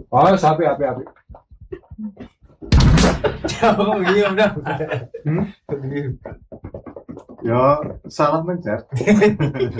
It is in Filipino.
Oh, sabi. Ako, mag-inom na. Hmm? Mag-inom. Yo, salamat mag-chat.